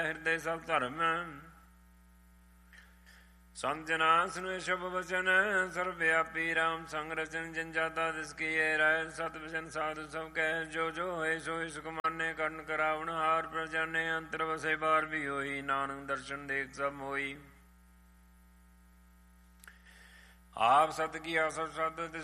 ਹਿਰਦੇ ਸਭ ਧਰਮ। ਸੰਤ ਜਨਾ ਸੁਨੇ ਸ਼ਬ ਬਚਨ ਸਰਬ ਵਿਆਪੀ ਰਾਮ ਸੰਗ ਰਚਨ। ਜਨ ਜਾਤਾ ਤਿਸ ਕੀਏ ਰਾਏ ਸਤ ਬਚਨ ਸਾਧੂ ਸਭ ਕਹਿ। ਜੋ ਜੋ ਹੋਏ ਸੋਈ ਸੁਖ ਮਾਨੇ ਕਰਨ ਕਰਾਵਣ ਹਾਰ। ਪ੍ਰਜਾਨੇ ਅੰਤਰ ਵਸੇ ਬਾਰ ਵੀ ਹੋਈ ਨਾਨਕ ਦਰਸ਼ਨ ਦੇਖ ਸਭ ਹੋਈ। ਆਪ ਸਤ ਕੀ ਆਸਰ ਸਤ